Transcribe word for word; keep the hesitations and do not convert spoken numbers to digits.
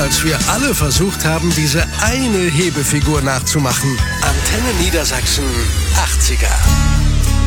als wir alle versucht haben, diese eine Hebefigur nachzumachen. Antenne Niedersachsen achtziger.